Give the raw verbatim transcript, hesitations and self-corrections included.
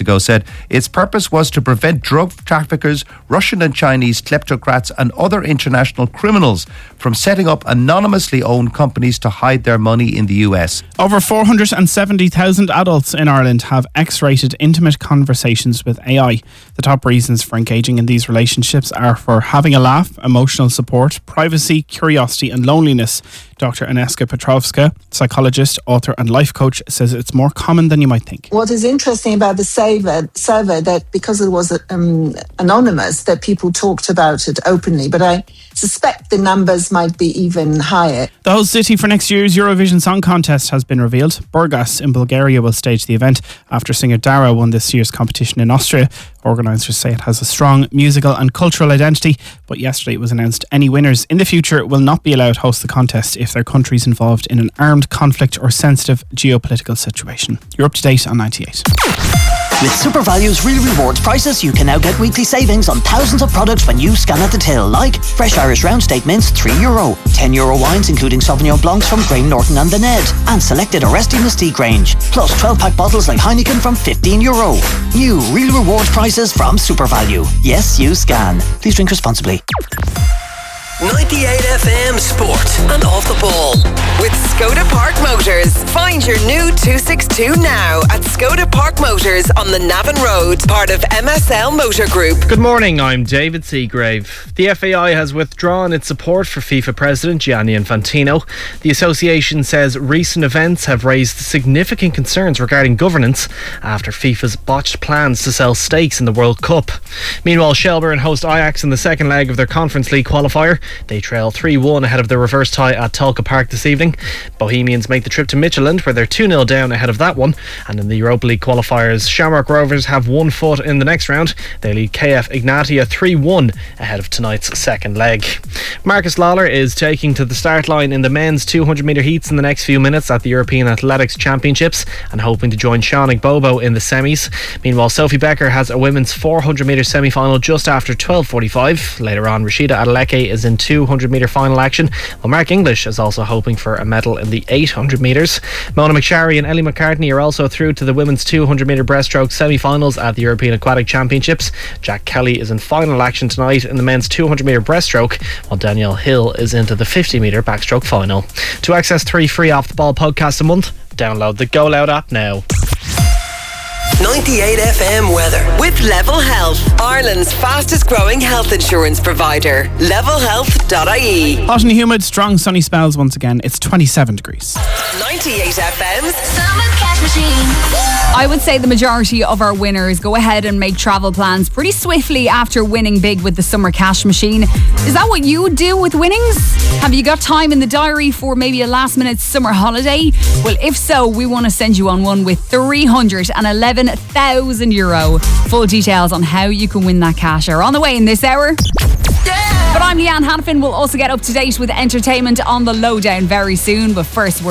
ago, said its purpose was to prevent drug traffickers, Russian and Chinese kleptocrats and other international criminals from setting up anonymously owned companies to hide their money in the U S. Over four hundred seventy thousand adults in Ireland have X-rated intimate conversations with A I. The top reasons for engaging in these relationships are for having a laugh, emotional support, privacy, curiosity and loneliness. Doctor Aneska Petrovska, psychologist, author and life coach, says it's more common than you might think. What is interesting about the survey, survey that because it was um, anonymous, that people talked about it openly, but I suspect the numbers might be even higher. The host city for next year's Eurovision Song Contest has been revealed. Burgas in Bulgaria will stage the event after singer Dara won this year's competition in Austria. Organisers say it has a strong musical and cultural identity, but yesterday it was announced any winners in the future will not be allowed to host the contest if their country is involved in an armed conflict or sensitive geopolitical situation. You're up to date on ninety-eight. With SuperValue's real rewards prices, you can now get weekly savings on thousands of products when you scan at the till, like fresh Irish round steak mince, three euro, ten euro wines including Sauvignon Blancs from Graham Norton and The Ned, and selected Aresti Mystique range, plus twelve pack bottles like Heineken from fifteen euro. New real rewards prices from SuperValue. Yes, you scan. Please drink responsibly. ninety-eight F M Sport and Off the Ball with Skoda Park Motors. Find your new two sixty-two now at Skoda Park Motors on the Navan Road, part of M S L Motor Group. Good morning, I'm David Seagrave. The F A I has withdrawn its support for FIFA President Gianni Infantino. The association says recent events have raised significant concerns regarding governance after FIFA's botched plans to sell stakes in the World Cup. Meanwhile, Shelbourne host Ajax in the second leg of their Conference League qualifier. They trail three one ahead of the reverse tie at Tolka Park this evening. Bohemians make the trip to Midtjylland, where they're two nil down ahead of that one. And in the Europa League qualifiers, Shamrock Rovers have one foot in the next round. They lead K F Ignatia three one ahead of tonight's second leg. Marcus Lawler is taking to the start line in the men's two hundred metre heats in the next few minutes at the European Athletics Championships and hoping to join Sean Bobo in the semis. Meanwhile, Sophie Becker has a women's four hundred metre semi-final just after twelve forty-five. Later on, Rashida Adeleke is in two hundred metre final action, while Mark English is also hoping for a medal in the eight hundred metres. Mona McSharry and Ellie McCartney are also through to the women's two hundred metre breaststroke semi-finals at the European Aquatic Championships. Jack Kelly is in final action tonight in the men's two hundred metre breaststroke, while Danielle Hill is into the fifty metre backstroke final. To access three free Off the Ball podcasts a month, download the Go Loud app now. ninety-eight F M weather with Level Health, Ireland's fastest growing health insurance provider. level health dot I E. Hot and humid, strong sunny spells once again. It's twenty-seven degrees. ninety-eight F M's Summer Cash Machine. I would say the majority of our winners go ahead and make travel plans pretty swiftly after winning big with the Summer Cash Machine. Is that what you do with winnings? Have you got time in the diary for maybe a last minute summer holiday? Well, if so, we want to send you on one with three hundred eleven thousand euro. Full details on how you can win that cash are on the way in this hour. Yeah. But I'm Leanne Hannafin. We'll also get up to date with entertainment on the lowdown very soon. But first, we're